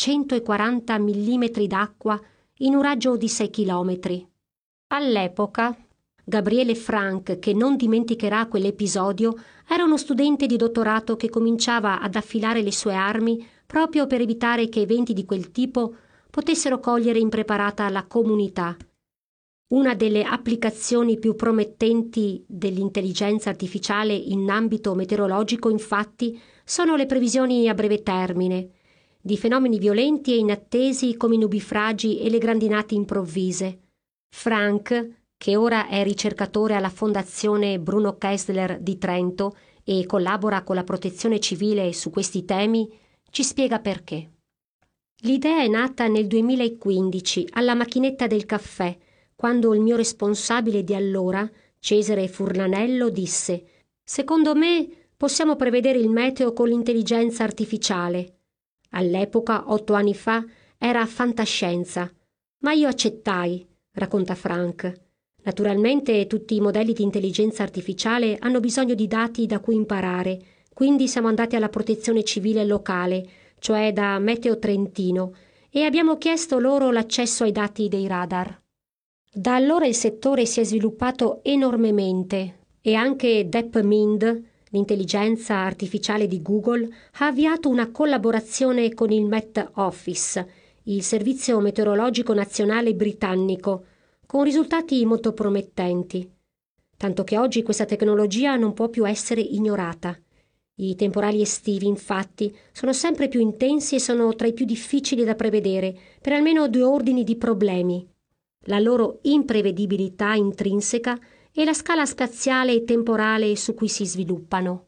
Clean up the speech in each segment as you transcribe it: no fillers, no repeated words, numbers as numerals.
140 mm d'acqua in un raggio di 6 chilometri. All'epoca, Gabriele Frank, che non dimenticherà quell'episodio, era uno studente di dottorato che cominciava ad affilare le sue armi proprio per evitare che eventi di quel tipo potessero cogliere impreparata la comunità. Una delle applicazioni più promettenti dell'intelligenza artificiale in ambito meteorologico, infatti, sono le previsioni a breve termine di fenomeni violenti e inattesi come i nubifragi e le grandinate improvvise. Frank, che ora è ricercatore alla Fondazione Bruno Kessler di Trento e collabora con la Protezione Civile su questi temi, ci spiega perché. L'idea è nata nel 2015 alla macchinetta del caffè, quando il mio responsabile di allora, Cesare Furlanello, disse: «Secondo me possiamo prevedere il meteo con l'intelligenza artificiale». All'epoca, 8 anni fa, era fantascienza, ma io accettai, racconta Frank. Naturalmente tutti i modelli di intelligenza artificiale hanno bisogno di dati da cui imparare, quindi siamo andati alla Protezione Civile locale, cioè da Meteo Trentino, e abbiamo chiesto loro l'accesso ai dati dei radar. Da allora il settore si è sviluppato enormemente e anche DeepMind, l'intelligenza artificiale di Google, ha avviato una collaborazione con il Met Office, il Servizio Meteorologico Nazionale britannico, con risultati molto promettenti. Tanto che oggi questa tecnologia non può più essere ignorata. I temporali estivi, infatti, sono sempre più intensi e sono tra i più difficili da prevedere per almeno 2 ordini di problemi: la loro imprevedibilità intrinseca e la scala spaziale e temporale su cui si sviluppano.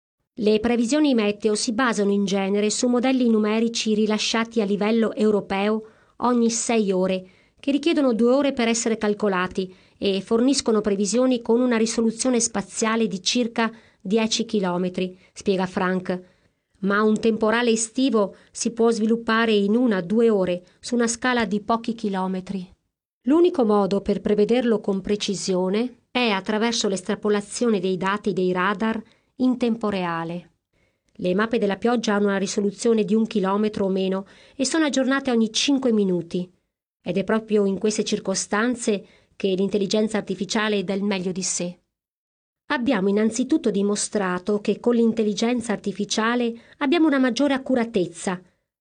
Le previsioni meteo si basano in genere su modelli numerici rilasciati a livello europeo ogni 6 ore, che richiedono 2 ore per essere calcolati e forniscono previsioni con una risoluzione spaziale di circa 10 chilometri, spiega Frank. Ma un temporale estivo si può sviluppare in 1-2 ore su una scala di pochi chilometri. L'unico modo per prevederlo con precisione è attraverso l'estrapolazione dei dati dei radar in tempo reale. Le mappe della pioggia hanno una risoluzione di 1 chilometro o meno e sono aggiornate ogni 5 minuti. Ed è proprio in queste circostanze che l'intelligenza artificiale dà il meglio di sé. Abbiamo innanzitutto dimostrato che con l'intelligenza artificiale abbiamo una maggiore accuratezza,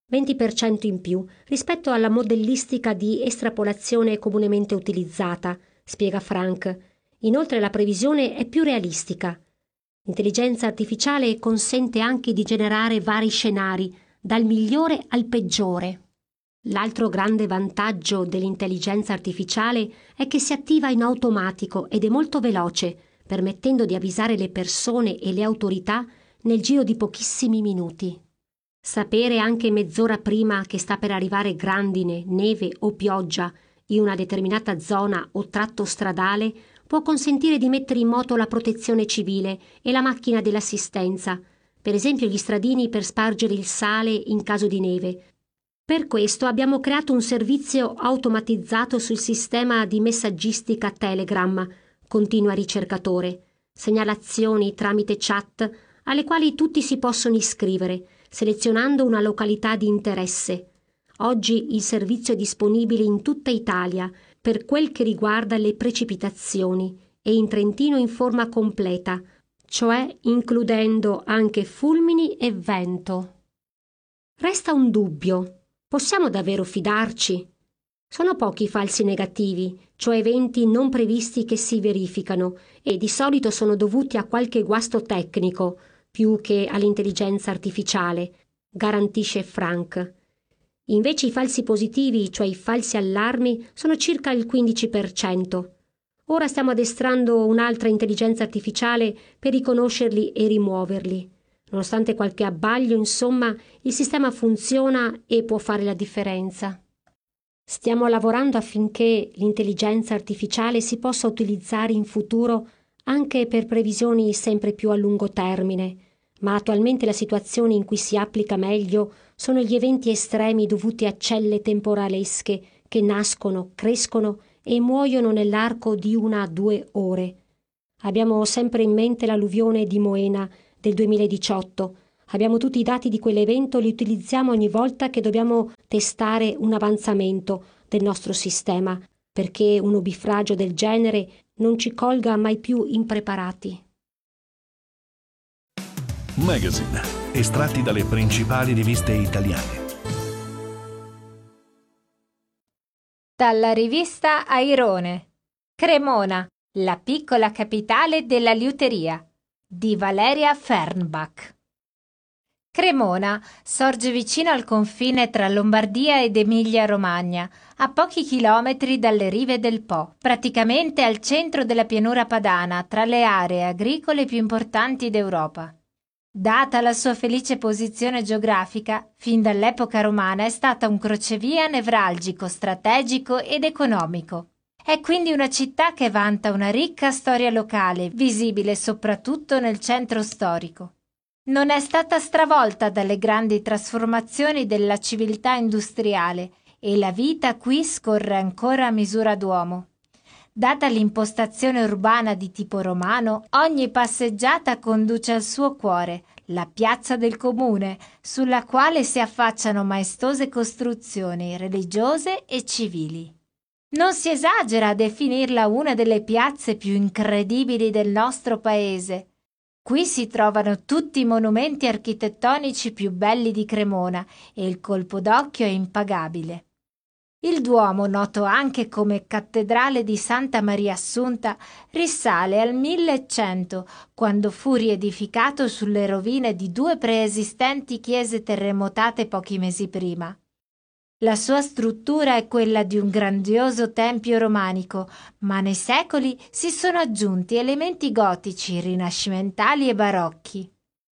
20% in più, rispetto alla modellistica di estrapolazione comunemente utilizzata, spiega Frank. Inoltre la previsione è più realistica. L'intelligenza artificiale consente anche di generare vari scenari, dal migliore al peggiore. L'altro grande vantaggio dell'intelligenza artificiale è che si attiva in automatico ed è molto veloce, permettendo di avvisare le persone e le autorità nel giro di pochissimi minuti. Sapere anche mezz'ora prima che sta per arrivare grandine, neve o pioggia in una determinata zona o tratto stradale può consentire di mettere in moto la protezione civile e la macchina dell'assistenza, per esempio gli stradini per spargere il sale in caso di neve. Per questo abbiamo creato un servizio automatizzato sul sistema di messaggistica Telegram, continua ricercatore, segnalazioni tramite chat alle quali tutti si possono iscrivere, selezionando una località di interesse. Oggi il servizio è disponibile in tutta Italia per quel che riguarda le precipitazioni e in Trentino in forma completa, cioè includendo anche fulmini e vento. Resta un dubbio. Possiamo davvero fidarci? Sono pochi i falsi negativi, cioè eventi non previsti che si verificano, e di solito sono dovuti a qualche guasto tecnico, più che all'intelligenza artificiale, garantisce Frank. Invece i falsi positivi, cioè i falsi allarmi, sono circa il 15%. Ora stiamo addestrando un'altra intelligenza artificiale per riconoscerli e rimuoverli. Nonostante qualche abbaglio, insomma, il sistema funziona e può fare la differenza. Stiamo lavorando affinché l'intelligenza artificiale si possa utilizzare in futuro anche per previsioni sempre più a lungo termine, ma attualmente la situazione in cui si applica meglio sono gli eventi estremi dovuti a celle temporalesche che nascono, crescono e muoiono nell'arco di 1-2 ore. Abbiamo sempre in mente l'alluvione di Moena del 2018, Abbiamo tutti i dati di quell'evento, li utilizziamo ogni volta che dobbiamo testare un avanzamento del nostro sistema, perché un nubifragio del genere non ci colga mai più impreparati. Magazine, estratti dalle principali riviste italiane. Dalla rivista Airone. Cremona, la piccola capitale della liuteria, di Valeria Fernbach. Cremona sorge vicino al confine tra Lombardia ed Emilia-Romagna, a pochi chilometri dalle rive del Po, praticamente al centro della pianura padana, tra le aree agricole più importanti d'Europa. Data la sua felice posizione geografica, fin dall'epoca romana è stata un crocevia nevralgico, strategico ed economico. È quindi una città che vanta una ricca storia locale, visibile soprattutto nel centro storico. Non è stata stravolta dalle grandi trasformazioni della civiltà industriale e la vita qui scorre ancora a misura d'uomo. Data l'impostazione urbana di tipo romano, ogni passeggiata conduce al suo cuore, la piazza del comune, sulla quale si affacciano maestose costruzioni religiose e civili. Non si esagera a definirla una delle piazze più incredibili del nostro paese. Qui si trovano tutti i monumenti architettonici più belli di Cremona e il colpo d'occhio è impagabile. Il Duomo, noto anche come Cattedrale di Santa Maria Assunta, risale al 1100, quando fu riedificato sulle rovine di due preesistenti chiese terremotate pochi mesi prima. La sua struttura è quella di un grandioso tempio romanico, ma nei secoli si sono aggiunti elementi gotici, rinascimentali e barocchi.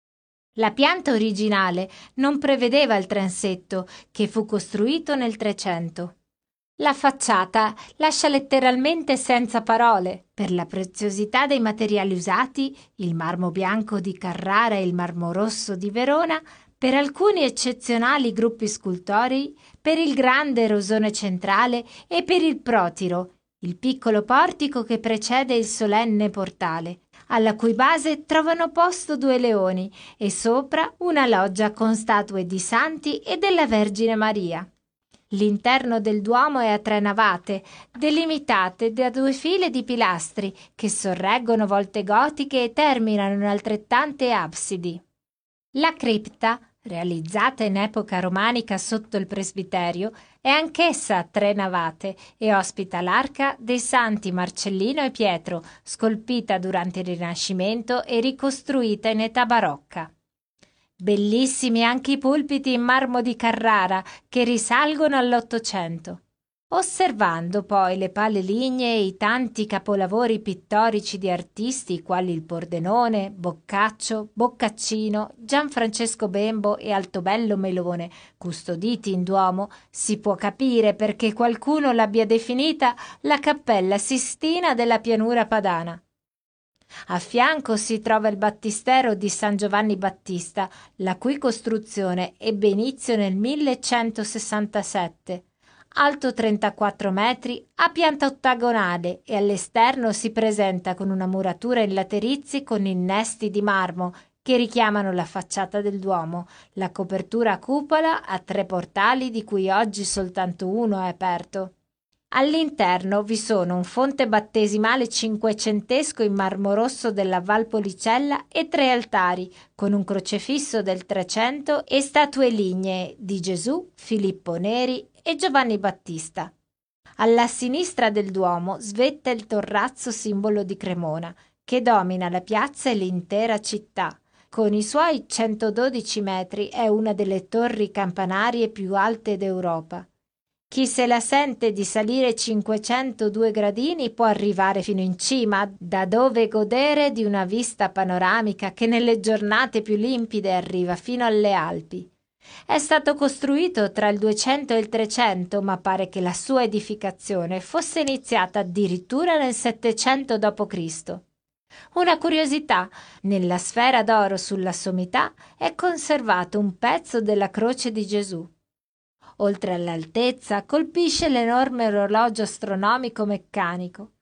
La pianta originale non prevedeva il transetto, che fu costruito nel 300. La facciata lascia letteralmente senza parole per la preziosità dei materiali usati, il marmo bianco di Carrara e il marmo rosso di Verona, per alcuni eccezionali gruppi scultorei, per il grande rosone centrale e per il protiro, il piccolo portico che precede il solenne portale, alla cui base trovano posto due leoni e sopra una loggia con statue di santi e della Vergine Maria. L'interno del Duomo è a tre navate, delimitate da due file di pilastri che sorreggono volte gotiche e terminano in altrettante absidi. La cripta, realizzata in epoca romanica sotto il presbiterio, è anch'essa a tre navate e ospita l'arca dei santi Marcellino e Pietro, scolpita durante il Rinascimento e ricostruita in età barocca. Bellissimi anche i pulpiti in marmo di Carrara che risalgono all'Ottocento. Osservando poi le pale lignee e i tanti capolavori pittorici di artisti quali il Pordenone, Boccaccio, Boccaccino, Gianfrancesco Bembo e Altobello Melone, custoditi in Duomo, si può capire perché qualcuno l'abbia definita la Cappella Sistina della pianura padana. A fianco si trova il battistero di San Giovanni Battista, la cui costruzione ebbe inizio nel 1167. Alto 34 metri, a pianta ottagonale e all'esterno si presenta con una muratura in laterizi con innesti di marmo che richiamano la facciata del Duomo, la copertura a cupola a tre portali di cui oggi soltanto uno è aperto. All'interno vi sono un fonte battesimale cinquecentesco in marmo rosso della Valpolicella e tre altari, con un crocefisso del 300 e statue lignee di Gesù, Filippo Neri e Giovanni Battista. Alla sinistra del Duomo svetta il torrazzo simbolo di Cremona, che domina la piazza e l'intera città. Con i suoi 112 metri è una delle torri campanarie più alte d'Europa. Chi se la sente di salire 502 gradini può arrivare fino in cima, da dove godere di una vista panoramica che nelle giornate più limpide arriva fino alle Alpi. È stato costruito tra il 200 e il 300, ma pare che la sua edificazione fosse iniziata addirittura nel 700 d.C. Una curiosità, nella sfera d'oro sulla sommità è conservato un pezzo della croce di Gesù. Oltre all'altezza, colpisce l'enorme orologio astronomico meccanico.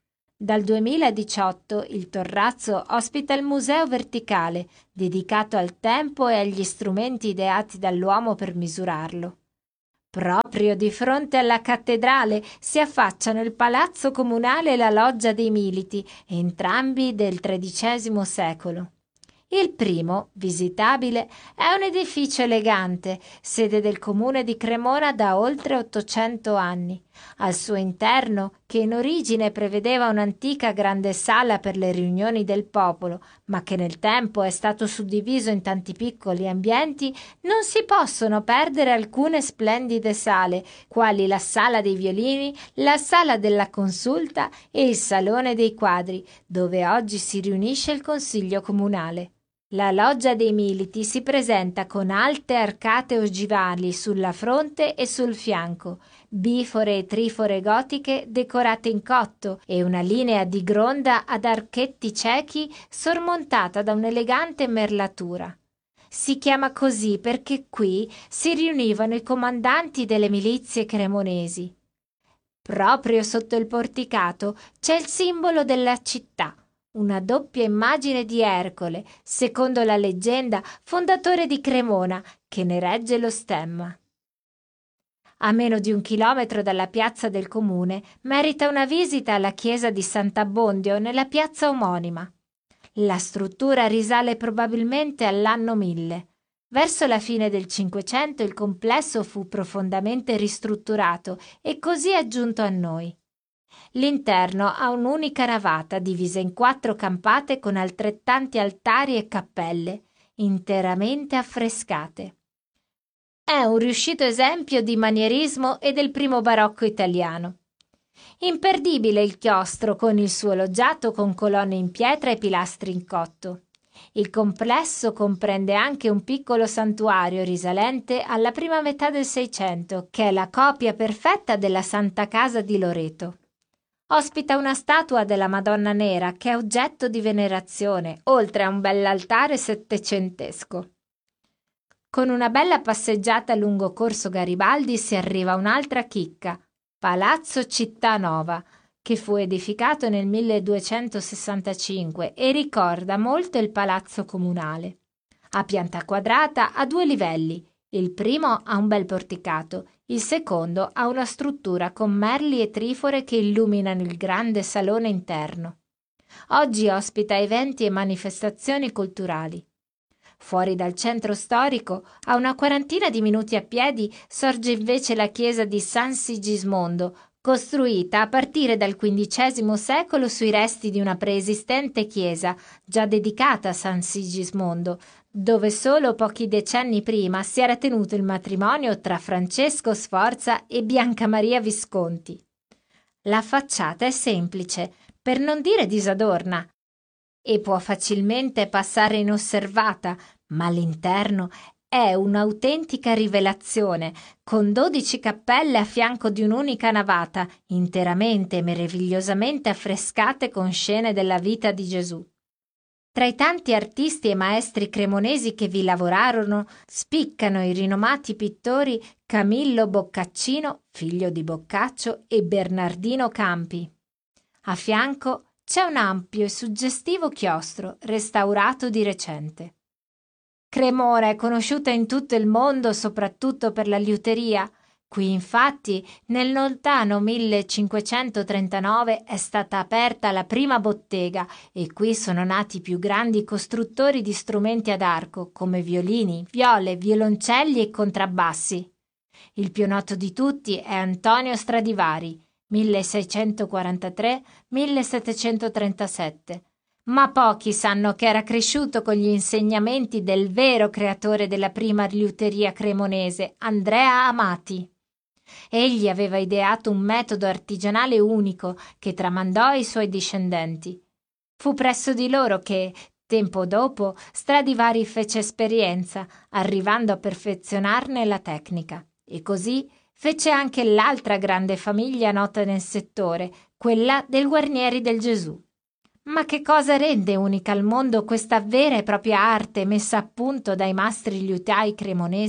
Dal 2018 il Torrazzo ospita il Museo Verticale, dedicato al tempo e agli strumenti ideati dall'uomo per misurarlo. Proprio di fronte alla cattedrale si affacciano il Palazzo Comunale e la Loggia dei Militi, entrambi del XIII secolo. Il primo, visitabile, è un edificio elegante, sede del comune di Cremona da oltre 800 anni. Al suo interno, che in origine prevedeva un'antica grande sala per le riunioni del popolo, ma che nel tempo è stato suddiviso in tanti piccoli ambienti, non si possono perdere alcune splendide sale, quali la sala dei violini, la sala della consulta e il salone dei quadri, dove oggi si riunisce il consiglio comunale. La Loggia dei Militi si presenta con alte arcate ogivali sulla fronte e sul fianco, bifore e trifore gotiche decorate in cotto e una linea di gronda ad archetti ciechi sormontata da un'elegante merlatura. Si chiama così perché qui si riunivano i comandanti delle milizie cremonesi. Proprio sotto il porticato c'è il simbolo della città, una doppia immagine di Ercole, secondo la leggenda fondatore di Cremona, che ne regge lo stemma. A meno di 1 chilometro dalla piazza del comune merita una visita alla chiesa di Sant'Abbondio nella piazza omonima. La struttura risale probabilmente all'anno 1000. Verso la fine del Cinquecento il complesso fu profondamente ristrutturato e così aggiunto a noi. L'interno ha un'unica navata divisa in 4 campate con altrettanti altari e cappelle, interamente affrescate. È un riuscito esempio di manierismo e del primo barocco italiano. Imperdibile il chiostro con il suo loggiato con colonne in pietra e pilastri in cotto. Il complesso comprende anche un piccolo santuario risalente alla prima metà del Seicento, che è la copia perfetta della Santa Casa di Loreto. Ospita una statua della Madonna Nera che è oggetto di venerazione, oltre a un bell'altare settecentesco. Con una bella passeggiata lungo Corso Garibaldi si arriva a un'altra chicca, Palazzo Cittanova, che fu edificato nel 1265 e ricorda molto il Palazzo Comunale. A pianta quadrata ha 2 livelli. Il primo ha un bel porticato, il secondo ha una struttura con merli e trifore che illuminano il grande salone interno. Oggi ospita eventi e manifestazioni culturali. Fuori dal centro storico, a una quarantina di minuti a piedi, sorge invece la chiesa di San Sigismondo, costruita a partire dal XV secolo sui resti di una preesistente chiesa già dedicata a San Sigismondo, dove solo pochi decenni prima si era tenuto il matrimonio tra Francesco Sforza e Bianca Maria Visconti. La facciata è semplice, per non dire disadorna, e può facilmente passare inosservata, ma l'interno è un'autentica rivelazione, con 12 cappelle a fianco di un'unica navata, interamente e meravigliosamente affrescate con scene della vita di Gesù. Tra i tanti artisti e maestri cremonesi che vi lavorarono, spiccano i rinomati pittori Camillo Boccaccino, figlio di Boccaccio, e Bernardino Campi. A fianco c'è un ampio e suggestivo chiostro, restaurato di recente. Cremona è conosciuta in tutto il mondo soprattutto per la liuteria. Qui infatti nel lontano 1539 è stata aperta la prima bottega e qui sono nati i più grandi costruttori di strumenti ad arco come violini, viole, violoncelli e contrabbassi. Il più noto di tutti è Antonio Stradivari, 1643-1737. Ma pochi sanno che era cresciuto con gli insegnamenti del vero creatore della prima liuteria cremonese, Andrea Amati. Egli aveva ideato un metodo artigianale unico che tramandò ai suoi discendenti. Fu presso di loro che, tempo dopo, Stradivari fece esperienza, arrivando a perfezionarne la tecnica. E così fece anche l'altra grande famiglia nota nel settore, quella del Guarnieri del Gesù. Ma che cosa rende unica al mondo questa vera e propria arte messa a punto dai mastri liutai cremonesi?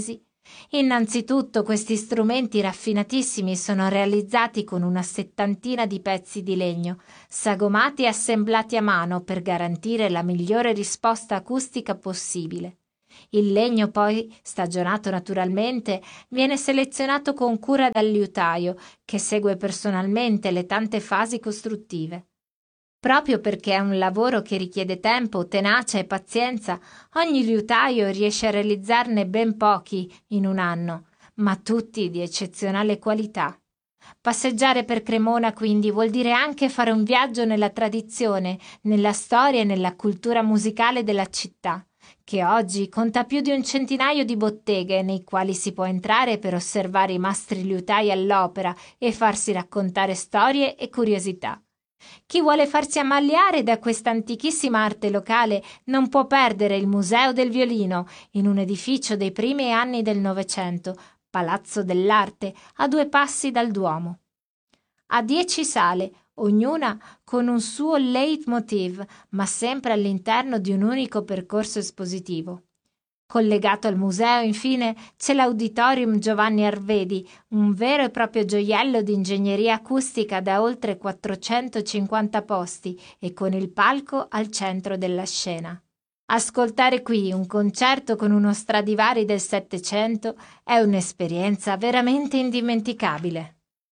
Innanzitutto questi strumenti raffinatissimi sono realizzati con una settantina di pezzi di legno, sagomati e assemblati a mano per garantire la migliore risposta acustica possibile. Il legno poi, stagionato naturalmente, viene selezionato con cura dal liutaio, che segue personalmente le tante fasi costruttive. Proprio perché è un lavoro che richiede tempo, tenacia e pazienza, ogni liutaio riesce a realizzarne ben pochi in un anno, ma tutti di eccezionale qualità. Passeggiare per Cremona quindi vuol dire anche fare un viaggio nella tradizione, nella storia e nella cultura musicale della città, che oggi conta più di un centinaio di botteghe nei quali si può entrare per osservare i mastri liutai all'opera e farsi raccontare storie e curiosità. Chi vuole farsi ammaliare da questa antichissima arte locale non può perdere il Museo del Violino, in un edificio dei primi anni del Novecento, Palazzo dell'Arte, a 2 passi dal Duomo. Ha 10 sale, ognuna con un suo leitmotiv, ma sempre all'interno di un unico percorso espositivo. Collegato al museo, infine, c'è l'Auditorium Giovanni Arvedi, un vero e proprio gioiello di ingegneria acustica da oltre 450 posti e con il palco al centro della scena. Ascoltare qui un concerto con uno Stradivari del Settecento è un'esperienza veramente indimenticabile.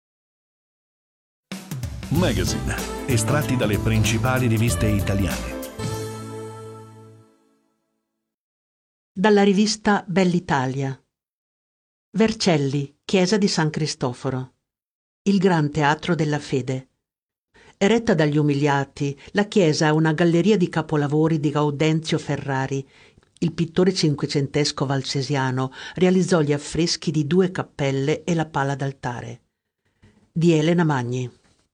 Magazine, estratti dalle principali riviste italiane. Dalla rivista Bell'Italia. Vercelli, chiesa di San Cristoforo. Il Gran Teatro della Fede. Eretta dagli umiliati, la chiesa è una galleria di capolavori di Gaudenzio Ferrari. Il pittore cinquecentesco valsesiano realizzò gli affreschi di 2 cappelle e la pala d'altare. Di Elena Magni.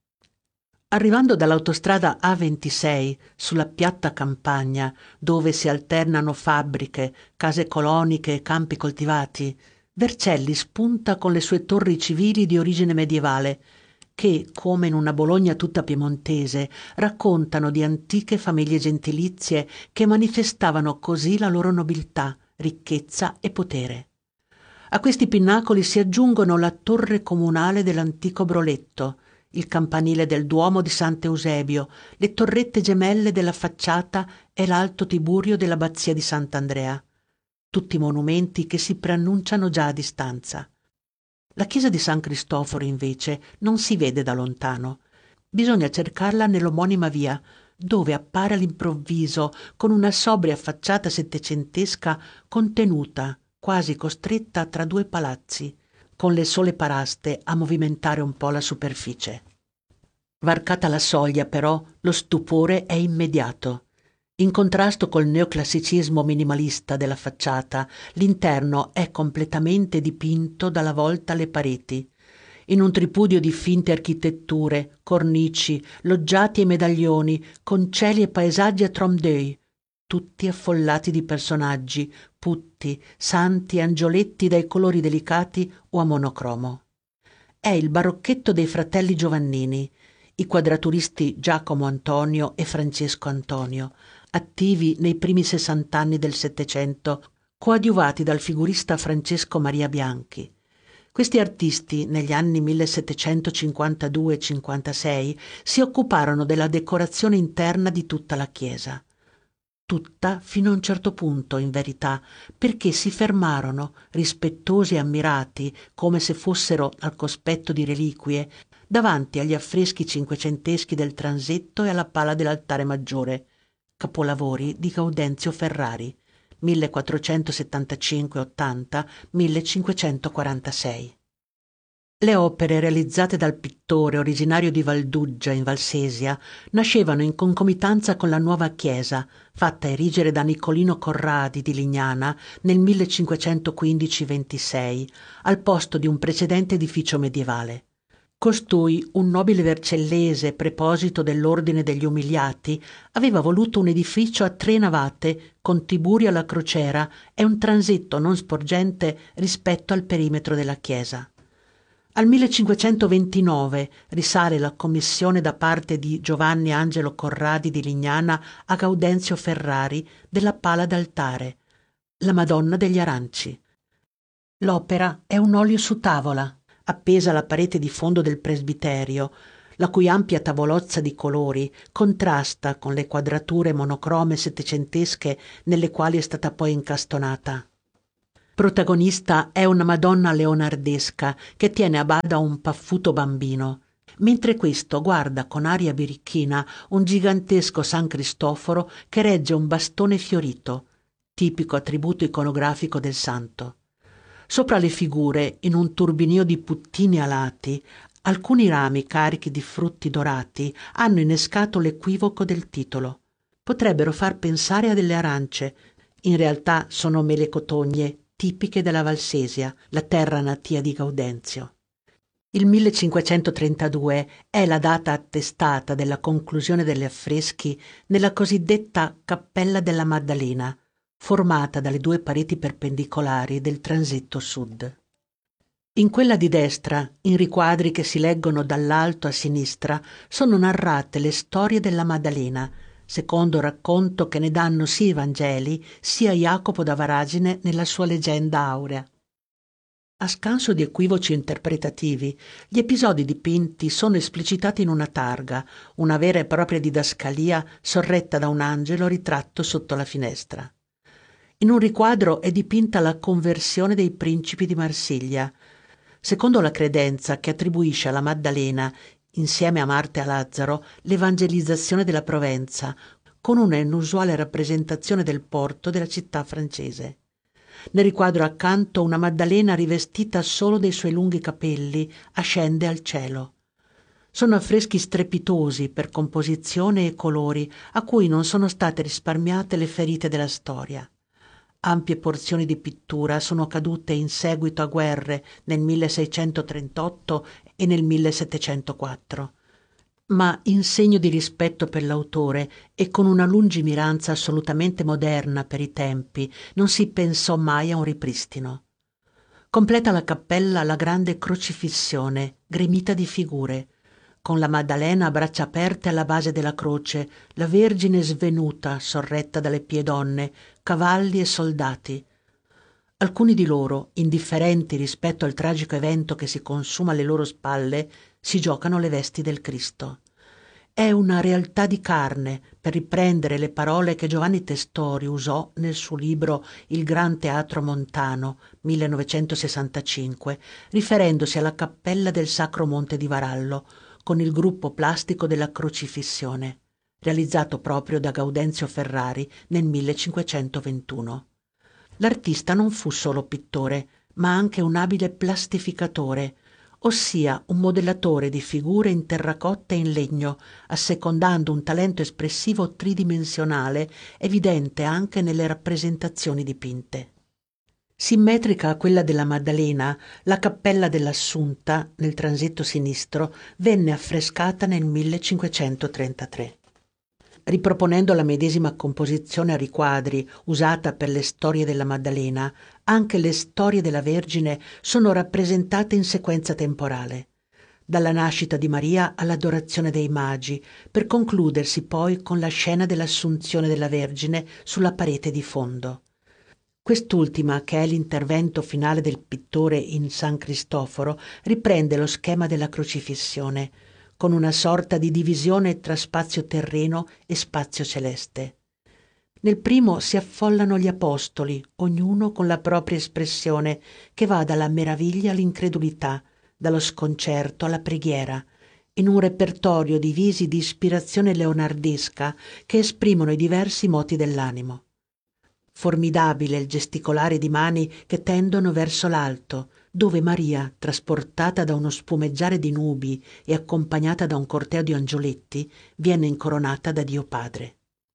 Arrivando dall'autostrada A26 sulla piatta campagna, dove si alternano fabbriche, case coloniche e campi coltivati, Vercelli spunta con le sue torri civili di origine medievale, che, come in una Bologna tutta piemontese, raccontano di antiche famiglie gentilizie che manifestavano così la loro nobiltà, ricchezza e potere. A questi pinnacoli si aggiungono la torre comunale dell'antico Broletto, il campanile del Duomo di Sant'Eusebio, le torrette gemelle della facciata e l'alto tiburio dell'abbazia di Sant'Andrea. Tutti monumenti che si preannunciano già a distanza. La chiesa di San Cristoforo, invece, non si vede da lontano. Bisogna cercarla nell'omonima via, dove appare all'improvviso con una sobria facciata settecentesca contenuta, quasi costretta tra 2 palazzi, con le sole paraste a movimentare un po' la superficie. Varcata la soglia, però, lo stupore è immediato. In contrasto col neoclassicismo minimalista della facciata, l'interno è completamente dipinto dalla volta alle pareti. In un tripudio di finte architetture, cornici, loggiati e medaglioni, con cieli e paesaggi a trompe-l'œil, tutti affollati di personaggi, putti, santi e angioletti dai colori delicati o a monocromo. È il barocchetto dei fratelli Giovannini, i quadraturisti Giacomo Antonio e Francesco Antonio, attivi nei primi 60 anni del Settecento, coadiuvati dal figurista Francesco Maria Bianchi. Questi artisti, negli anni 1752-56, si occuparono della decorazione interna di tutta la chiesa. Tutta fino a un certo punto, in verità, perché si fermarono, rispettosi e ammirati, come se fossero al cospetto di reliquie, davanti agli affreschi cinquecenteschi del transetto e alla pala dell'altare maggiore, capolavori di Gaudenzio Ferrari, 1475-80-1546. Le opere realizzate dal pittore originario di Valduggia in Valsesia nascevano in concomitanza con la nuova chiesa, fatta erigere da Nicolino Corradi di Lignana nel 1515-26, al posto di un precedente edificio medievale. Costui, un nobile vercellese preposito dell'Ordine degli Umiliati, aveva voluto un edificio a 3 navate, con tiburio alla crociera e un transetto non sporgente rispetto al perimetro della chiesa. Al 1529 risale la commissione da parte di Giovanni Angelo Corradi di Lignana a Gaudenzio Ferrari della pala d'altare, la Madonna degli Aranci. L'opera è un olio su tavola, appesa alla parete di fondo del presbiterio, la cui ampia tavolozza di colori contrasta con le quadrature monocrome settecentesche nelle quali è stata poi incastonata. Protagonista è una Madonna leonardesca che tiene a bada un paffuto bambino, mentre questo guarda con aria birichina un gigantesco San Cristoforo che regge un bastone fiorito, tipico attributo iconografico del santo. Sopra le figure, in un turbinio di puttini alati, alcuni rami carichi di frutti dorati hanno innescato l'equivoco del titolo. Potrebbero far pensare a delle arance. In realtà sono mele cotogne tipiche della Valsesia, la terra natia di Gaudenzio. Il 1532 è la data attestata della conclusione degli affreschi nella cosiddetta Cappella della Maddalena, formata dalle due pareti perpendicolari del transetto sud. In quella di destra, in riquadri che si leggono dall'alto a sinistra, sono narrate le storie della Maddalena, secondo racconto che ne danno sia i Vangeli sia Jacopo da Varagine nella sua leggenda aurea. A scanso di equivoci interpretativi, gli episodi dipinti sono esplicitati in una targa, una vera e propria didascalia sorretta da un angelo ritratto sotto la finestra. In un riquadro è dipinta la conversione dei principi di Marsiglia. Secondo la credenza che attribuisce alla Maddalena, insieme a Marta e a Lazzaro, l'evangelizzazione della Provenza, con una inusuale rappresentazione del porto della città francese. Nel riquadro accanto una Maddalena rivestita solo dei suoi lunghi capelli ascende al cielo. Sono affreschi strepitosi per composizione e colori, a cui non sono state risparmiate le ferite della storia. Ampie porzioni di pittura sono cadute in seguito a guerre nel 1638 e nel 1704. Ma in segno di rispetto per l'autore e con una lungimiranza assolutamente moderna per i tempi, non si pensò mai a un ripristino. Completa la cappella la grande crocifissione, gremita di figure, con la Maddalena a braccia aperte alla base della croce, la Vergine svenuta, sorretta dalle piedonne, cavalli e soldati. Alcuni di loro, indifferenti rispetto al tragico evento che si consuma alle loro spalle, si giocano le vesti del Cristo. È una realtà di carne, per riprendere le parole che Giovanni Testori usò nel suo libro Il Gran Teatro Montano, 1965, riferendosi alla cappella del Sacro Monte di Varallo, con il gruppo plastico della Crocifissione, realizzato proprio da Gaudenzio Ferrari nel 1521. L'artista non fu solo pittore, ma anche un abile plastificatore, ossia un modellatore di figure in terracotta e in legno, assecondando un talento espressivo tridimensionale evidente anche nelle rappresentazioni dipinte. Simmetrica a quella della Maddalena, la cappella dell'Assunta, nel transetto sinistro, venne affrescata nel 1533. Riproponendo la medesima composizione a riquadri usata per le storie della Maddalena, anche le storie della Vergine sono rappresentate in sequenza temporale, dalla nascita di Maria all'adorazione dei Magi, per concludersi poi con la scena dell'Assunzione della Vergine sulla parete di fondo. Quest'ultima, che è l'intervento finale del pittore in San Cristoforo, riprende lo schema della crocifissione, con una sorta di divisione tra spazio terreno e spazio celeste. Nel primo si affollano gli apostoli, ognuno con la propria espressione, che va dalla meraviglia all'incredulità, dallo sconcerto alla preghiera, in un repertorio di visi di ispirazione leonardesca che esprimono i diversi moti dell'animo. Formidabile il gesticolare di mani che tendono verso l'alto, dove Maria, trasportata da uno spumeggiare di nubi e accompagnata da un corteo di angioletti, viene incoronata da Dio Padre.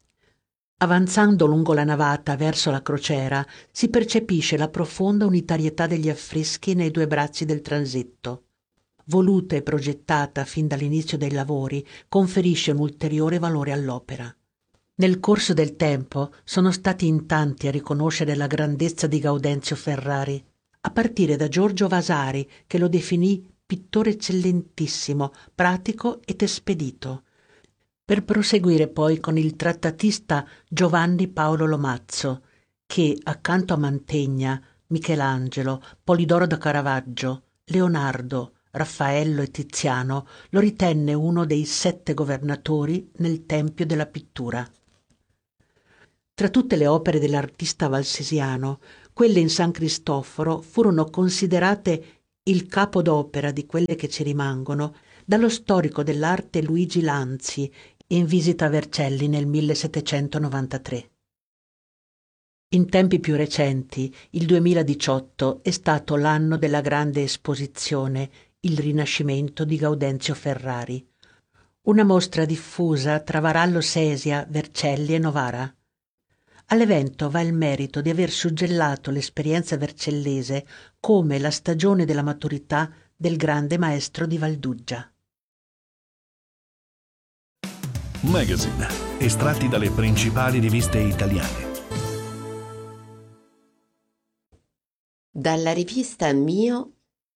Avanzando lungo la navata verso la crociera, si percepisce la profonda unitarietà degli affreschi nei due bracci del transetto. Voluta e progettata fin dall'inizio dei lavori, conferisce un ulteriore valore all'opera. Nel corso del tempo sono stati in tanti a riconoscere la grandezza di Gaudenzio Ferrari, a partire da Giorgio Vasari, che lo definì pittore eccellentissimo, pratico ed espedito, per proseguire poi con il trattatista Giovanni Paolo Lomazzo, che, accanto a Mantegna, Michelangelo, Polidoro da Caravaggio, Leonardo, Raffaello e Tiziano lo ritenne uno dei 7 governatori nel tempio della pittura. Tra tutte le opere dell'artista valsesiano, quelle in San Cristoforo furono considerate il capodopera di quelle che ci rimangono dallo storico dell'arte Luigi Lanzi in visita a Vercelli nel 1793. In tempi più recenti, il 2018 è stato l'anno della grande esposizione Il Rinascimento di Gaudenzio Ferrari, una mostra diffusa tra Varallo Sesia, Vercelli e Novara. All'evento va il merito di aver suggellato l'esperienza vercellese come la stagione della maturità del grande maestro di Valduggia. Magazine, estratti dalle principali riviste italiane. Dalla rivista Mio,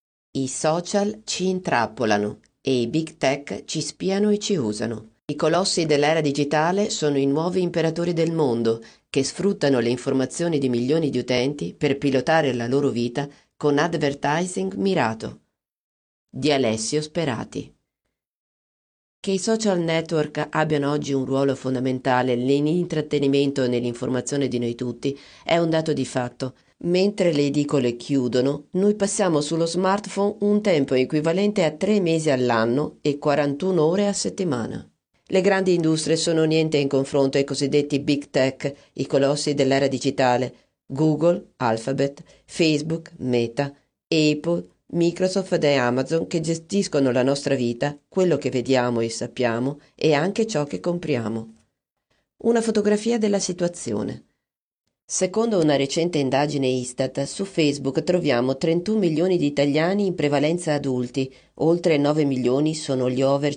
i social ci intrappolano e i big tech ci spiano e ci usano. I colossi dell'era digitale sono i nuovi imperatori del mondo che sfruttano le informazioni di milioni di utenti per pilotare la loro vita con advertising mirato. Di Alessio Sperati. Che i social network abbiano oggi un ruolo fondamentale nell'intrattenimento e nell'informazione di noi tutti è un dato di fatto. Mentre le edicole chiudono, noi passiamo sullo smartphone un tempo equivalente a 3 mesi all'anno e 41 ore a settimana. Le grandi industrie sono niente in confronto ai cosiddetti big tech, i colossi dell'era digitale, Google, Alphabet, Facebook, Meta, Apple, Microsoft e Amazon che gestiscono la nostra vita, quello che vediamo e sappiamo e anche ciò che compriamo. Una fotografia della situazione. Secondo una recente indagine Istat, su Facebook troviamo 31 milioni di italiani in prevalenza adulti, oltre 9 milioni sono gli over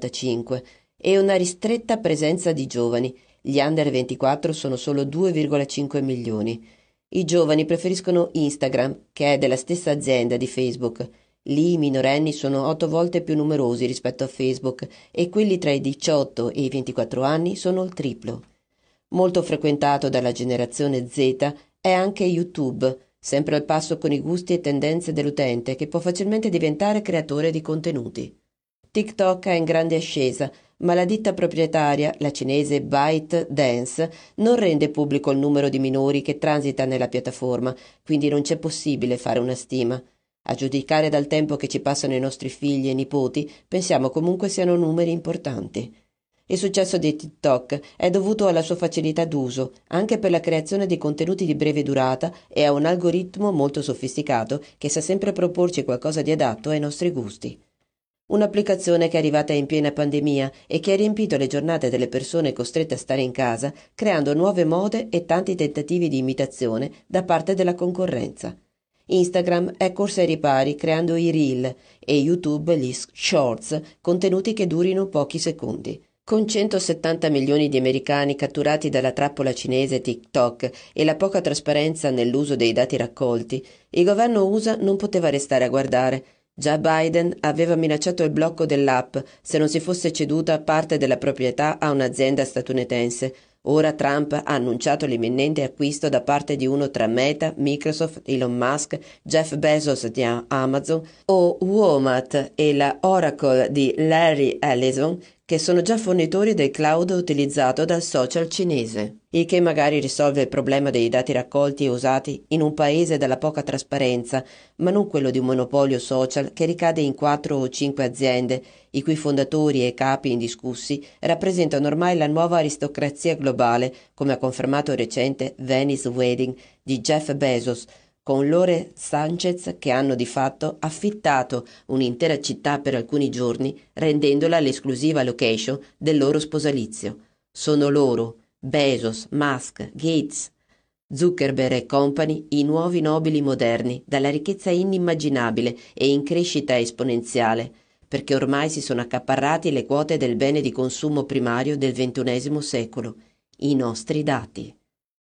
55 e una ristretta presenza di giovani, gli under 24 sono solo 2,5 milioni. I giovani preferiscono Instagram, che è della stessa azienda di Facebook. Lì i minorenni sono 8 volte più numerosi rispetto a Facebook e quelli tra i 18 e i 24 anni sono il triplo. Molto frequentato dalla generazione Z è anche YouTube, sempre al passo con i gusti e tendenze dell'utente che può facilmente diventare creatore di contenuti. TikTok è in grande ascesa, ma la ditta proprietaria, la cinese ByteDance, non rende pubblico il numero di minori che transita nella piattaforma, quindi non c'è possibile fare una stima. A giudicare dal tempo che ci passano i nostri figli e nipoti, pensiamo comunque siano numeri importanti. Il successo di TikTok è dovuto alla sua facilità d'uso, anche per la creazione di contenuti di breve durata e a un algoritmo molto sofisticato che sa sempre proporci qualcosa di adatto ai nostri gusti. Un'applicazione che è arrivata in piena pandemia e che ha riempito le giornate delle persone costrette a stare in casa, creando nuove mode e tanti tentativi di imitazione da parte della concorrenza. Instagram è corsa ai ripari creando i Reel e YouTube gli Shorts, contenuti che durino pochi secondi. Con 170 milioni di americani catturati dalla trappola cinese TikTok e la poca trasparenza nell'uso dei dati raccolti, il governo USA non poteva restare a guardare. Già Biden aveva minacciato il blocco dell'app se non si fosse ceduta parte della proprietà a un'azienda statunitense. Ora Trump ha annunciato l'imminente acquisto da parte di uno tra Meta, Microsoft, Elon Musk, Jeff Bezos di Amazon o Walmart e la Oracle di Larry Ellison, che sono già fornitori del cloud utilizzato dal social cinese, il che magari risolve il problema dei dati raccolti e usati in un paese dalla poca trasparenza, ma non quello di un monopolio social che ricade in 4 o 5 aziende, i cui fondatori e capi indiscussi rappresentano ormai la nuova aristocrazia globale, come ha confermato il recente Venice Wedding di Jeff Bezos, con Lore Sanchez che hanno di fatto affittato un'intera città per alcuni giorni, rendendola l'esclusiva location del loro sposalizio. Sono loro, Bezos, Musk, Gates, Zuckerberg e compagni, i nuovi nobili moderni, dalla ricchezza inimmaginabile e in crescita esponenziale, perché ormai si sono accaparrati le quote del bene di consumo primario del XXI secolo, i nostri dati.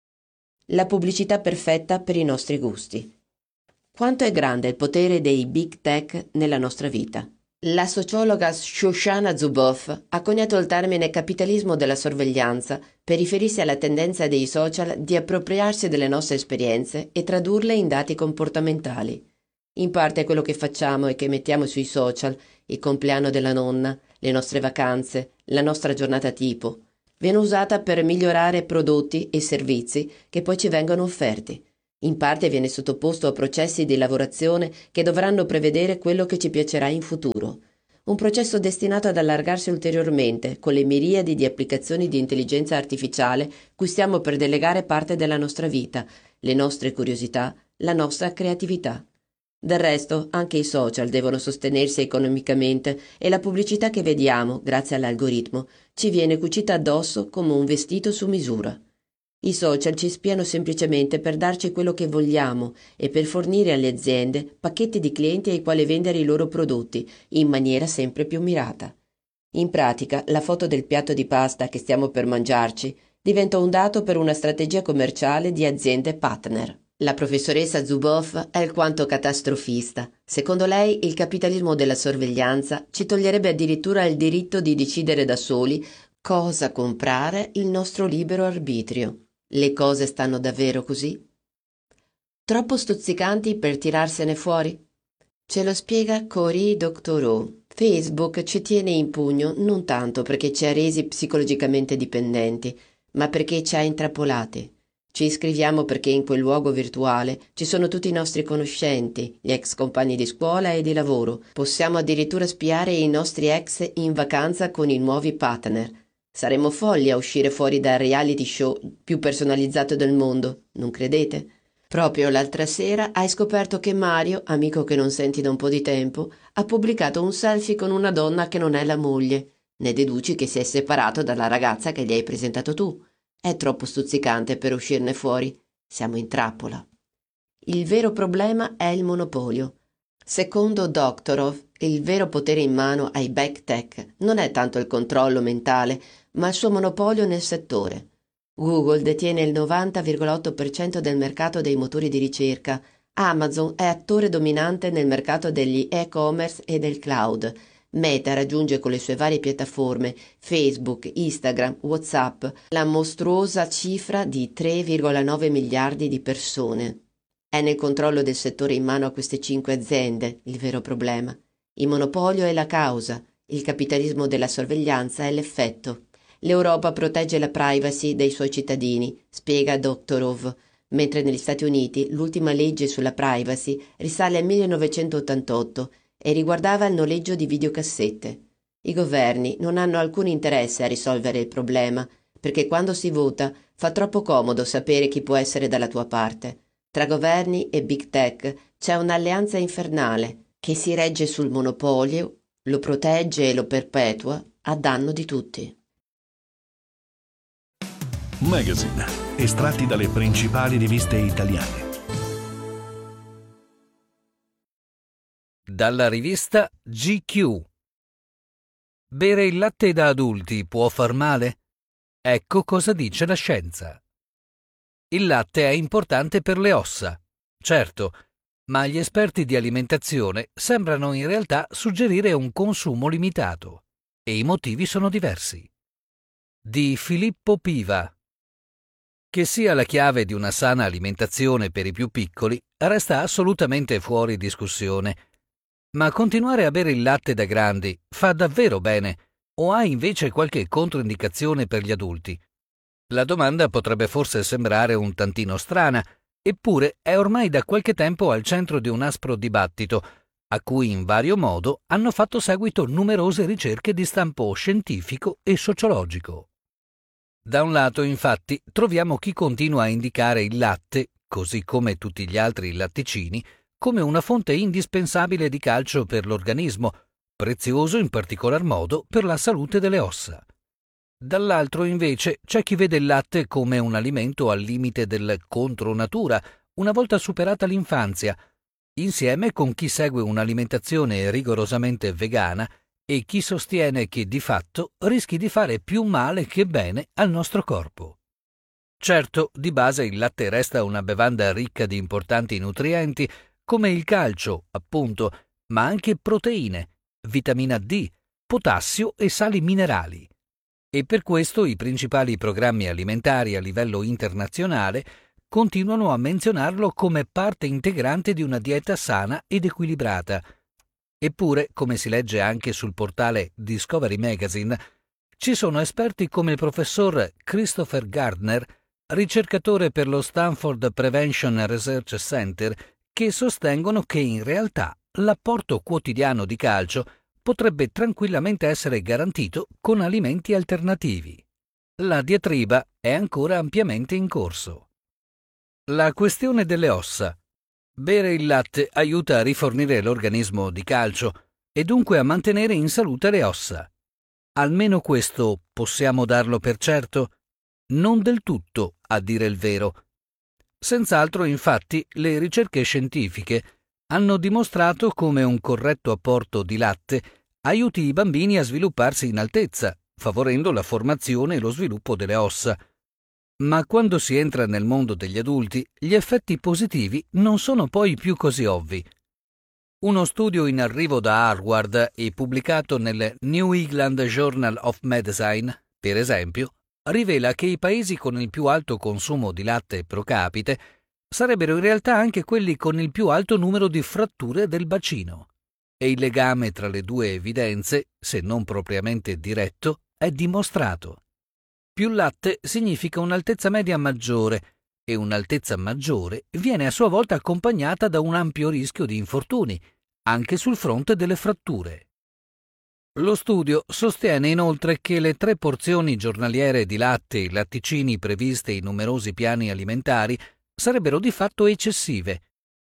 La pubblicità perfetta per i nostri gusti. Quanto è grande il potere dei big tech nella nostra vita? La sociologa Shoshana Zuboff ha coniato il termine capitalismo della sorveglianza per riferirsi alla tendenza dei social di appropriarsi delle nostre esperienze e tradurle in dati comportamentali. In parte quello che facciamo e che mettiamo sui social, il compleanno della nonna, le nostre vacanze, la nostra giornata tipo, viene usata per migliorare prodotti e servizi che poi ci vengono offerti. In parte viene sottoposto a processi di lavorazione che dovranno prevedere quello che ci piacerà in futuro. Un processo destinato ad allargarsi ulteriormente con le miriadi di applicazioni di intelligenza artificiale cui stiamo per delegare parte della nostra vita, le nostre curiosità, la nostra creatività. Del resto, anche i social devono sostenersi economicamente e la pubblicità che vediamo, grazie all'algoritmo, ci viene cucita addosso come un vestito su misura. I social ci spiano semplicemente per darci quello che vogliamo e per fornire alle aziende pacchetti di clienti ai quali vendere i loro prodotti in maniera sempre più mirata. In pratica, la foto del piatto di pasta che stiamo per mangiarci diventa un dato per una strategia commerciale di aziende partner. La professoressa Zuboff è alquanto catastrofista. Secondo lei, il capitalismo della sorveglianza ci toglierebbe addirittura il diritto di decidere da soli cosa comprare, il nostro libero arbitrio. Le cose stanno davvero così? Troppo stuzzicanti per tirarsene fuori? Ce lo spiega Cory Doctorow. Facebook ci tiene in pugno non tanto perché ci ha resi psicologicamente dipendenti, ma perché ci ha intrappolati. Ci iscriviamo perché in quel luogo virtuale ci sono tutti i nostri conoscenti, gli ex compagni di scuola e di lavoro. Possiamo addirittura spiare i nostri ex in vacanza con i nuovi partner. Saremmo folli a uscire fuori dal reality show più personalizzato del mondo, non credete? Proprio l'altra sera hai scoperto che Mario, amico che non senti da un po' di tempo, ha pubblicato un selfie con una donna che non è la moglie. Ne deduci che si è separato dalla ragazza che gli hai presentato tu. È troppo stuzzicante per uscirne fuori. Siamo in trappola. Il vero problema è il monopolio. Secondo Doctorow, il vero potere in mano ai big tech non è tanto il controllo mentale, ma il suo monopolio nel settore. Google detiene il 90,8% del mercato dei motori di ricerca, Amazon è attore dominante nel mercato degli e-commerce e del cloud, Meta raggiunge con le sue varie piattaforme, Facebook, Instagram, WhatsApp, la mostruosa cifra di 3,9 miliardi di persone. È nel controllo del settore in mano a queste 5 aziende il vero problema. Il monopolio è la causa, il capitalismo della sorveglianza è l'effetto. L'Europa protegge la privacy dei suoi cittadini, spiega Doctorow, mentre negli Stati Uniti l'ultima legge sulla privacy risale al 1988 e riguardava il noleggio di videocassette. I governi non hanno alcun interesse a risolvere il problema, perché quando si vota fa troppo comodo sapere chi può essere dalla tua parte. Tra governi e big tech c'è un'alleanza infernale che si regge sul monopolio, lo protegge e lo perpetua a danno di tutti. Magazine, estratti dalle principali riviste italiane. Dalla rivista GQ. Bere il latte da adulti può far male? Ecco cosa dice la scienza. Il latte è importante per le ossa, certo, ma gli esperti di alimentazione sembrano in realtà suggerire un consumo limitato, e i motivi sono diversi. Di Filippo Piva. Che sia la chiave di una sana alimentazione per i più piccoli resta assolutamente fuori discussione. Ma continuare a bere il latte da grandi fa davvero bene o ha invece qualche controindicazione per gli adulti? La domanda potrebbe forse sembrare un tantino strana, eppure è ormai da qualche tempo al centro di un aspro dibattito, a cui in vario modo hanno fatto seguito numerose ricerche di stampo scientifico e sociologico. Da un lato, infatti, troviamo chi continua a indicare il latte, così come tutti gli altri latticini, come una fonte indispensabile di calcio per l'organismo, prezioso in particolar modo per la salute delle ossa. Dall'altro, invece, c'è chi vede il latte come un alimento al limite del contro natura, una volta superata l'infanzia, insieme con chi segue un'alimentazione rigorosamente vegana e chi sostiene che di fatto rischi di fare più male che bene al nostro corpo. Certo, di base il latte resta una bevanda ricca di importanti nutrienti, come il calcio, appunto, ma anche proteine, vitamina D, potassio e sali minerali. E per questo i principali programmi alimentari a livello internazionale continuano a menzionarlo come parte integrante di una dieta sana ed equilibrata. Eppure, come si legge anche sul portale Discovery Magazine, ci sono esperti come il professor Christopher Gardner, ricercatore per lo Stanford Prevention Research Center, che sostengono che in realtà l'apporto quotidiano di calcio potrebbe tranquillamente essere garantito con alimenti alternativi. La diatriba è ancora ampiamente in corso. La questione delle ossa. Bere il latte aiuta a rifornire l'organismo di calcio e dunque a mantenere in salute le ossa. Almeno questo possiamo darlo per certo? Non del tutto, a dire il vero. Senz'altro, infatti, le ricerche scientifiche hanno dimostrato come un corretto apporto di latte aiuti i bambini a svilupparsi in altezza, favorendo la formazione e lo sviluppo delle ossa. Ma quando si entra nel mondo degli adulti, gli effetti positivi non sono poi più così ovvi. Uno studio in arrivo da Harvard e pubblicato nel New England Journal of Medicine, per esempio, rivela che i paesi con il più alto consumo di latte pro capite sarebbero in realtà anche quelli con il più alto numero di fratture del bacino. E il legame tra le due evidenze, se non propriamente diretto, è dimostrato. Più latte significa un'altezza media maggiore, e un'altezza maggiore viene a sua volta accompagnata da un ampio rischio di infortuni, anche sul fronte delle fratture. Lo studio sostiene inoltre che le 3 porzioni giornaliere di latte e latticini previste in numerosi piani alimentari sarebbero di fatto eccessive.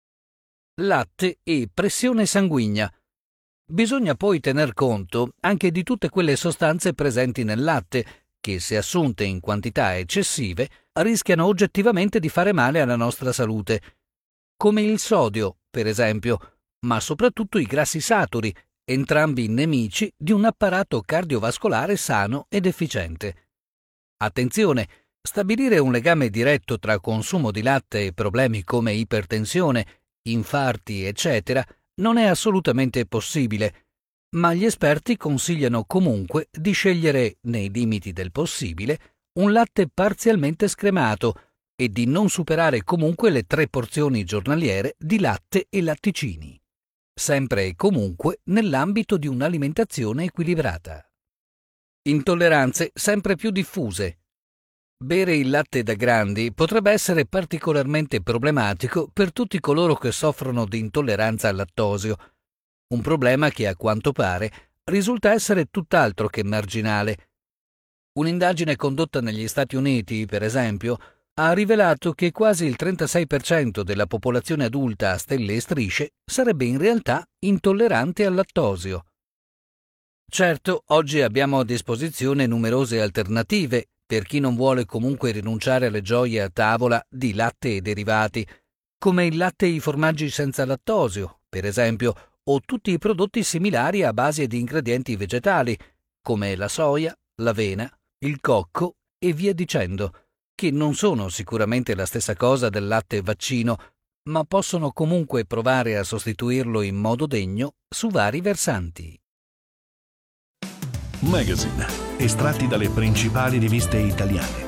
Latte e pressione sanguigna. Bisogna poi tener conto anche di tutte quelle sostanze presenti nel latte che, se assunte in quantità eccessive, rischiano oggettivamente di fare male alla nostra salute, come il sodio, per esempio, ma soprattutto i grassi saturi, entrambi nemici di un apparato cardiovascolare sano ed efficiente. Attenzione, stabilire un legame diretto tra consumo di latte e problemi come ipertensione, infarti, eccetera, non è assolutamente possibile, ma gli esperti consigliano comunque di scegliere, nei limiti del possibile, un latte parzialmente scremato e di non superare comunque le 3 porzioni giornaliere di latte e latticini, sempre e comunque nell'ambito di un'alimentazione equilibrata. Intolleranze sempre più diffuse. Bere il latte da grandi potrebbe essere particolarmente problematico per tutti coloro che soffrono di intolleranza al lattosio, un problema che a quanto pare risulta essere tutt'altro che marginale. Un'indagine condotta negli Stati Uniti, per esempio, ha rivelato che quasi il 36% della popolazione adulta a stelle e strisce sarebbe in realtà intollerante al lattosio. Certo, oggi abbiamo a disposizione numerose alternative per chi non vuole comunque rinunciare alle gioie a tavola di latte e derivati, come il latte e i formaggi senza lattosio, per esempio, o tutti i prodotti similari a base di ingredienti vegetali, come la soia, l'avena, il cocco e via dicendo, che non sono sicuramente la stessa cosa del latte vaccino, ma possono comunque provare a sostituirlo in modo degno su vari versanti. Magazine, estratti dalle principali riviste italiane.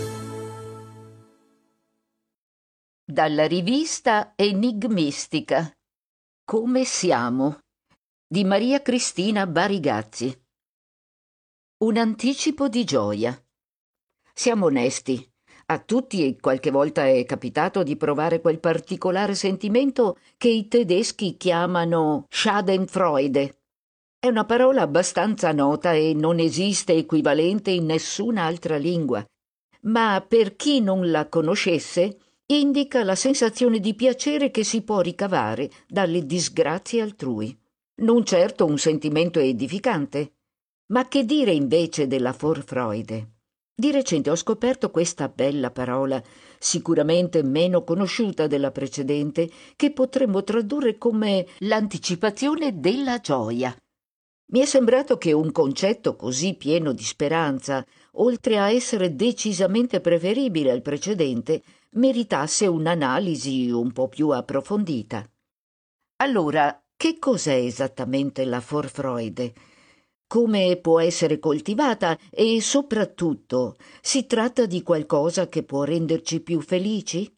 Dalla rivista Enigmistica. Come siamo? Di Maria Cristina Barigazzi. Un anticipo di gioia. Siamo onesti. A tutti qualche volta è capitato di provare quel particolare sentimento che i tedeschi chiamano Schadenfreude. È una parola abbastanza nota e non esiste equivalente in nessuna altra lingua, ma per chi non la conoscesse indica la sensazione di piacere che si può ricavare dalle disgrazie altrui. Non certo un sentimento edificante. Ma che dire invece della Vorfreude? Di recente ho scoperto questa bella parola, sicuramente meno conosciuta della precedente, che potremmo tradurre come l'anticipazione della gioia. Mi è sembrato che un concetto così pieno di speranza, oltre a essere decisamente preferibile al precedente, meritasse un'analisi un po' più approfondita. Allora, Che cos'è esattamente la Vorfreude? Come può essere coltivata e soprattutto si tratta di qualcosa che può renderci più felici?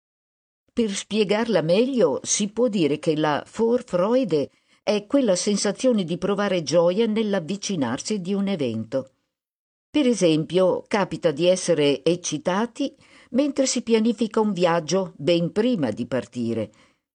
Per spiegarla meglio, si può dire che la Vorfreude è quella sensazione di provare gioia nell'avvicinarsi di un evento. Per esempio, capita di essere eccitati mentre si pianifica un viaggio ben prima di partire,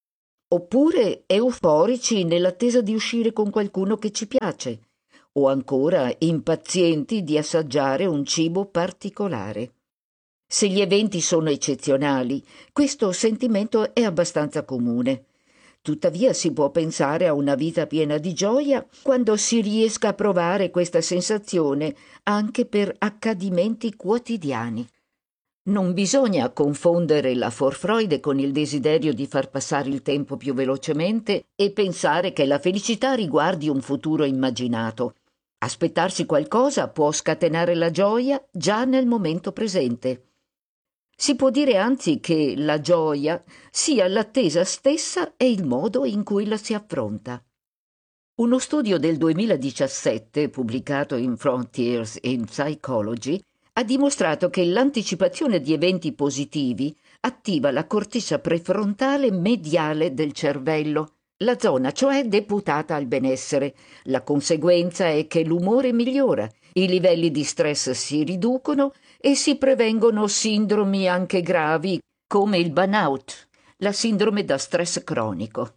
oppure euforici nell'attesa di uscire con qualcuno che ci piace, o ancora impazienti di assaggiare un cibo particolare. Se gli eventi sono eccezionali, questo sentimento è abbastanza comune. Tuttavia si può pensare a una vita piena di gioia quando si riesca a provare questa sensazione anche per accadimenti quotidiani. Non bisogna confondere la Vorfreude con il desiderio di far passare il tempo più velocemente e pensare che la felicità riguardi un futuro immaginato. Aspettarsi qualcosa può scatenare la gioia già nel momento presente. Si può dire anzi che la gioia sia l'attesa stessa e il modo in cui la si affronta. Uno studio del 2017, pubblicato in Frontiers in Psychology, ha dimostrato che l'anticipazione di eventi positivi attiva la corteccia prefrontale mediale del cervello, la zona cioè deputata al benessere. La conseguenza è che l'umore migliora, i livelli di stress si riducono e si prevengono sindromi anche gravi come il burnout, la sindrome da stress cronico.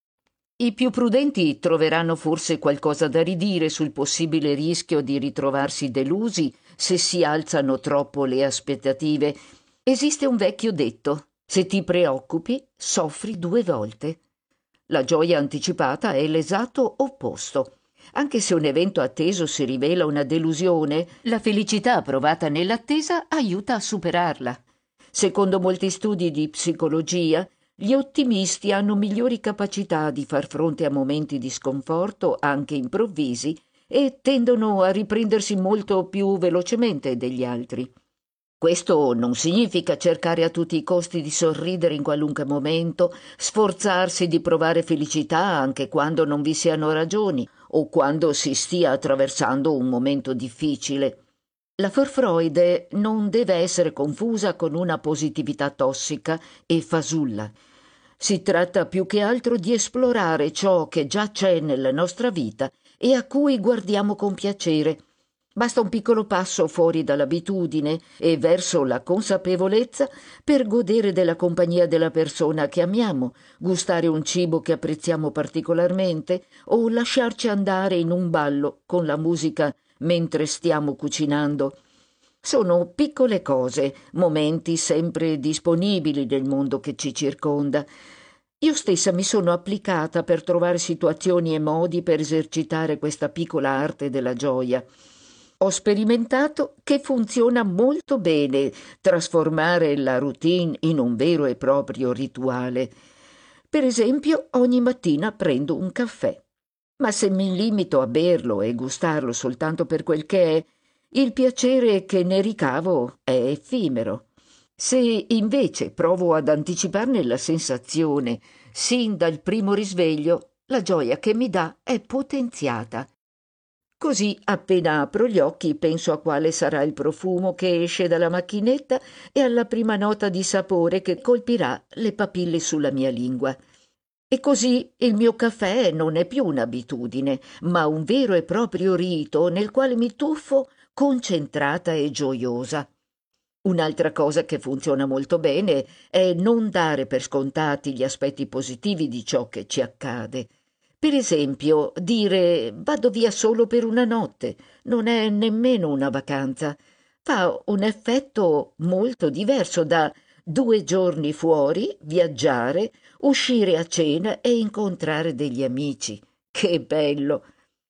I più prudenti troveranno forse qualcosa da ridire sul possibile rischio di ritrovarsi delusi se si alzano troppo le aspettative. Esiste un vecchio detto: se ti preoccupi, soffri 2 volte. La gioia anticipata è l'esatto opposto. Anche se un evento atteso si rivela una delusione, la felicità provata nell'attesa aiuta a superarla. Secondo molti studi di psicologia, gli ottimisti hanno migliori capacità di far fronte a momenti di sconforto, anche improvvisi, e tendono a riprendersi molto più velocemente degli altri. Questo non significa cercare a tutti i costi di sorridere in qualunque momento, sforzarsi di provare felicità anche quando non vi siano ragioni o quando si stia attraversando un momento difficile. La Vorfreude non deve essere confusa con una positività tossica e fasulla. Si tratta più che altro di esplorare ciò che già c'è nella nostra vita e a cui guardiamo con piacere. Basta un piccolo passo fuori dall'abitudine e verso la consapevolezza per godere della compagnia della persona che amiamo, gustare un cibo che apprezziamo particolarmente o lasciarci andare in un ballo con la musica mentre stiamo cucinando. Sono piccole cose, momenti sempre disponibili nel mondo che ci circonda. Io stessa mi sono applicata per trovare situazioni e modi per esercitare questa piccola arte della gioia. Ho sperimentato che funziona molto bene trasformare la routine in un vero e proprio rituale. Per esempio, ogni mattina prendo un caffè. Ma se mi limito a berlo e gustarlo soltanto per quel che è, il piacere che ne ricavo è effimero. Se invece provo ad anticiparne la sensazione sin dal primo risveglio, la gioia che mi dà è potenziata. Così appena apro gli occhi penso a quale sarà il profumo che esce dalla macchinetta e alla prima nota di sapore che colpirà le papille sulla mia lingua. E così il mio caffè non è più un'abitudine, ma un vero e proprio rito nel quale mi tuffo concentrata e gioiosa. Un'altra cosa che funziona molto bene è non dare per scontati gli aspetti positivi di ciò che ci accade. Per esempio, dire vado via solo per una notte non è nemmeno una vacanza. Fa un effetto molto diverso da 2 giorni fuori, viaggiare, uscire a cena e incontrare degli amici. Che bello!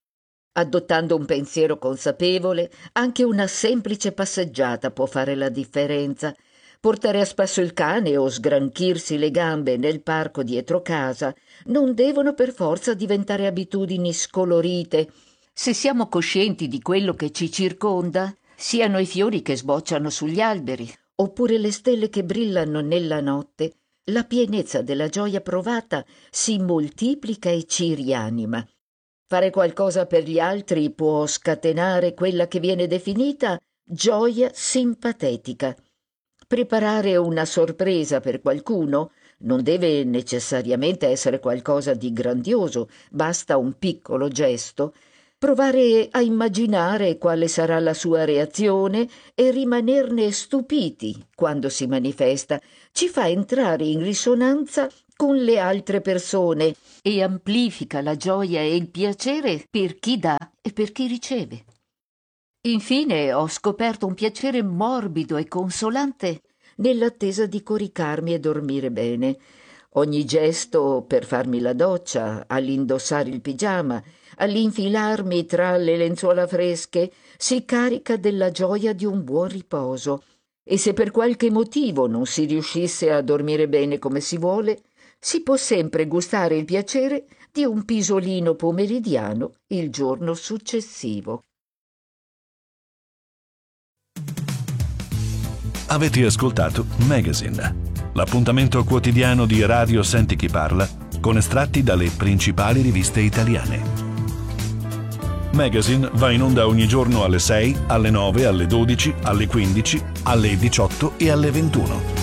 Adottando un pensiero consapevole, anche una semplice passeggiata può fare la differenza. Portare a spasso il cane o sgranchirsi le gambe nel parco dietro casa non devono per forza diventare abitudini scolorite. Se siamo coscienti di quello che ci circonda, siano i fiori che sbocciano sugli alberi, oppure le stelle che brillano nella notte, la pienezza della gioia provata si moltiplica e ci rianima. Fare qualcosa per gli altri può scatenare quella che viene definita gioia simpatetica. Preparare una sorpresa per qualcuno non deve necessariamente essere qualcosa di grandioso, basta un piccolo gesto. Provare a immaginare quale sarà la sua reazione e rimanerne stupiti quando si manifesta ci fa entrare in risonanza con le altre persone e amplifica la gioia e il piacere per chi dà e per chi riceve. Infine ho scoperto un piacere morbido e consolante nell'attesa di coricarmi e dormire bene. Ogni gesto per farmi la doccia, all'indossare il pigiama, all'infilarmi tra le lenzuola fresche, si carica della gioia di un buon riposo. E se per qualche motivo non si riuscisse a dormire bene come si vuole, si può sempre gustare il piacere di un pisolino pomeridiano il giorno successivo. Avete ascoltato Magazine, l'appuntamento quotidiano di Radio Senti Chi Parla con estratti dalle principali riviste italiane. Magazine va in onda ogni giorno alle 6, alle 9, alle 12, alle 15, alle 18 e alle 21.